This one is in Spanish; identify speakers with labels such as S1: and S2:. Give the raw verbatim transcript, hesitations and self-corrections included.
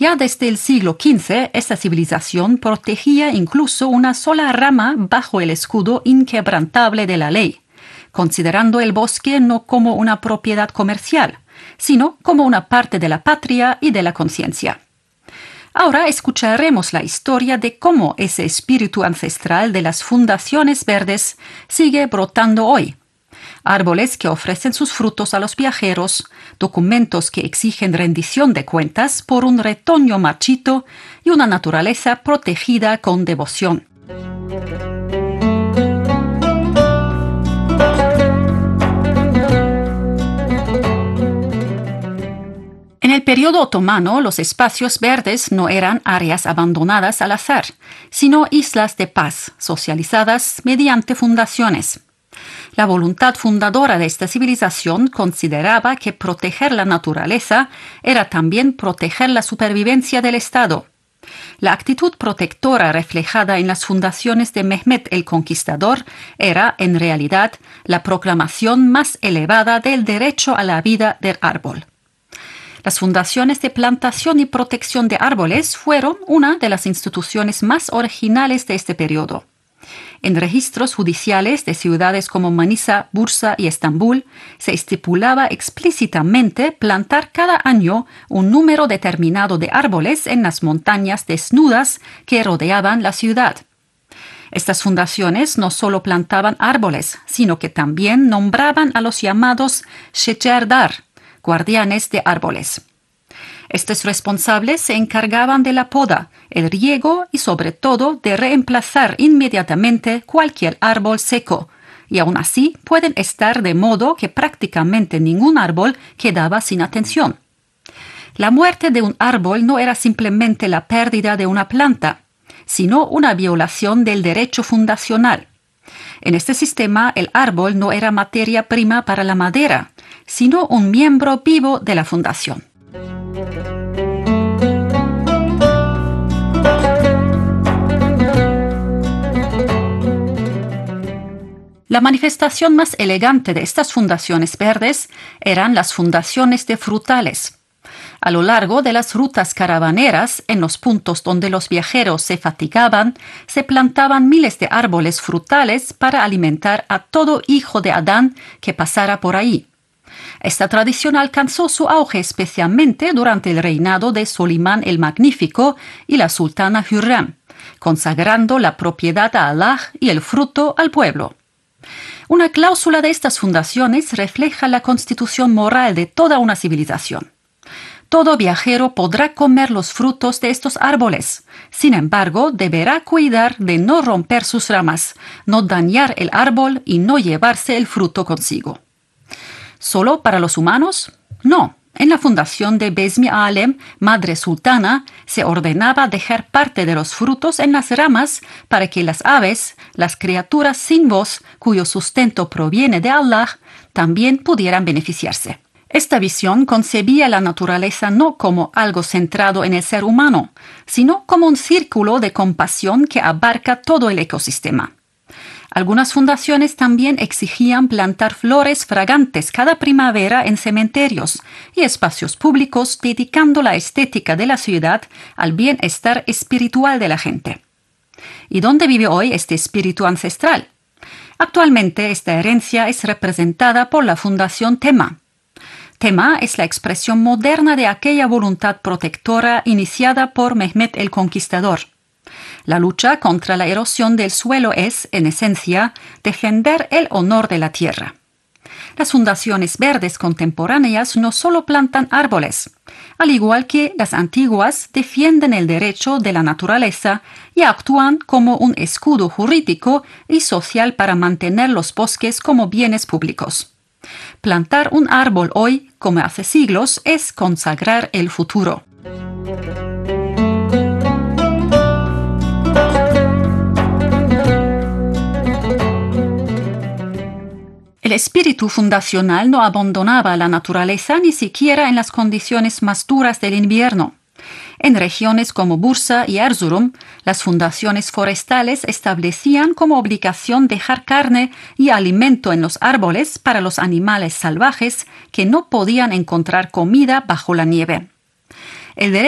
S1: Ya desde el siglo quince, esta civilización protegía incluso una sola rama bajo el escudo inquebrantable de la ley, considerando el bosque no como una propiedad comercial, sino como una parte de la patria y de la conciencia. Ahora escucharemos la historia de cómo ese espíritu ancestral de las fundaciones verdes sigue brotando hoy. Árboles que ofrecen sus frutos a los viajeros, documentos que exigen rendición de cuentas por un retoño marchito y una naturaleza protegida con devoción. En el periodo otomano, los espacios verdes no eran áreas abandonadas al azar, sino islas de paz, socializadas mediante fundaciones. La voluntad fundadora de esta civilización consideraba que proteger la naturaleza era también proteger la supervivencia del Estado. La actitud protectora reflejada en las fundaciones de Mehmet el Conquistador era, en realidad, la proclamación más elevada del derecho a la vida del árbol. Las fundaciones de plantación y protección de árboles fueron una de las instituciones más originales de este periodo. En registros judiciales de ciudades como Manisa, Bursa y Estambul, se estipulaba explícitamente plantar cada año un número determinado de árboles en las montañas desnudas que rodeaban la ciudad. Estas fundaciones no solo plantaban árboles, sino que también nombraban a los llamados Shecherdar, guardianes de árboles. Estos responsables se encargaban de la poda, el riego y sobre todo de reemplazar inmediatamente cualquier árbol seco, y aún así pueden estar de modo que prácticamente ningún árbol quedaba sin atención. La muerte de un árbol no era simplemente la pérdida de una planta, sino una violación del derecho fundacional. En este sistema, el árbol no era materia prima para la madera, sino un miembro vivo de la fundación. La manifestación más elegante de estas fundaciones verdes eran las fundaciones de frutales. A lo largo de las rutas caravaneras, en los puntos donde los viajeros se fatigaban, se plantaban miles de árboles frutales para alimentar a todo hijo de Adán que pasara por ahí. Esta tradición alcanzó su auge especialmente durante el reinado de Solimán el Magnífico y la sultana Hürrem, consagrando la propiedad a Allah y el fruto al pueblo. Una cláusula de estas fundaciones refleja la constitución moral de toda una civilización. Todo viajero podrá comer los frutos de estos árboles. Sin embargo, deberá cuidar de no romper sus ramas, no dañar el árbol y no llevarse el fruto consigo. ¿Solo para los humanos? No. En la fundación de Bezmi Alem, madre sultana, se ordenaba dejar parte de los frutos en las ramas para que las aves, las criaturas sin voz, cuyo sustento proviene de Allah, también pudieran beneficiarse. Esta visión concebía la naturaleza no como algo centrado en el ser humano, sino como un círculo de compasión que abarca todo el ecosistema. Algunas fundaciones también exigían plantar flores fragantes cada primavera en cementerios y espacios públicos, dedicando la estética de la ciudad al bienestar espiritual de la gente. ¿Y dónde vive hoy este espíritu ancestral? Actualmente esta herencia es representada por la Fundación Tema. Tema es la expresión moderna de aquella voluntad protectora iniciada por Mehmet el Conquistador. La lucha contra la erosión del suelo es, en esencia, defender el honor de la tierra. Las fundaciones verdes contemporáneas no solo plantan árboles, al igual que las antiguas defienden el derecho de la naturaleza y actúan como un escudo jurídico y social para mantener los bosques como bienes públicos. Plantar un árbol hoy, como hace siglos, es consagrar el futuro. El espíritu fundacional no abandonaba la naturaleza ni siquiera en las condiciones más duras del invierno. En regiones como Bursa y Erzurum, las fundaciones forestales establecían como obligación dejar carne y alimento en los árboles para los animales salvajes que no podían encontrar comida bajo la nieve. El